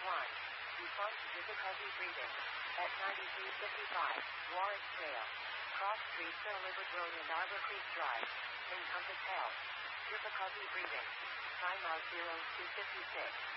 Defunct difficulty breathing. At 9355, Warwick Trail. Cross Street, Sir Liverpool and Arbor Creek Drive. Encompass Health. Difficulty breathing. Time of 0256.